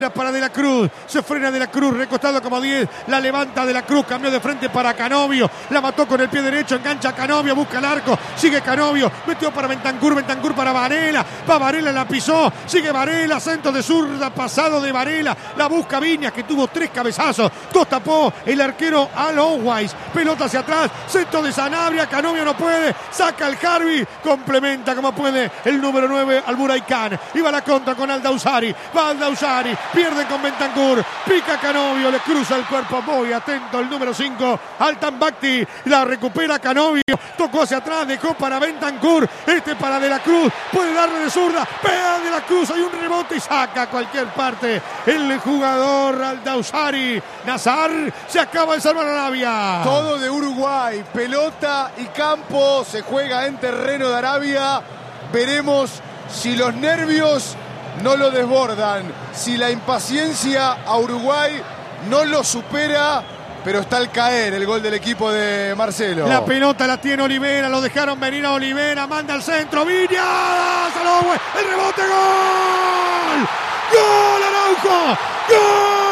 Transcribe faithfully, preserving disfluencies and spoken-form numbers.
Para De la Cruz, se frena De la Cruz, recostado como diez, la levanta De la Cruz, cambió de frente para Canovio, la mató con el pie derecho, engancha a Canovio, busca el arco, sigue Canovio, metió para Bentancur, Bentancur para Varela, va Varela, la pisó, sigue Varela, centro de zurda, pasado de Varela, la busca Viñas, que tuvo tres cabezazos, dos tapó el arquero Alowais, pelota hacia atrás, centro de Sanabria, Canovio no puede, saca el Harvey, complementa como puede el número nueve al Buraicán, iba la contra con Aldausari, va Aldausari, pierde con Bentancur, pica Canovio, le cruza el cuerpo, muy atento el número cinco, Altambacti, la recupera Canovio, tocó hacia atrás, dejó para Bentancur, este para De la Cruz, puede darle de zurda, pega De la Cruz, hay un rebote y saca a cualquier parte el jugador Aldausari. Nazar se acaba de salvar a Arabia. Todo de Uruguay, pelota y campo, se juega en terreno de Arabia, veremos si los nervios no lo desbordan, si la impaciencia a Uruguay no lo supera, pero está al caer el gol del equipo de Marcelo. La pelota la tiene Olivera, lo dejaron venir a Olivera, manda al centro, Viñas, Salomé, el rebote, gol, gol Araujo, gol.